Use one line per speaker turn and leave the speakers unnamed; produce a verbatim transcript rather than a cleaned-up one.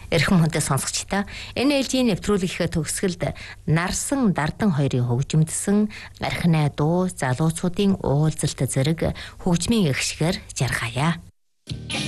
Эрхэм хүнтэй сонсогчдоо энэ ээлжийн нэвтрүүлгийнхээ төгсгөлд нарсан дардан хоёрын хөгжимдсөн архинай дуу залуучуудын уулзалт зэрэг хөгжмийн эгшгээр жаргая.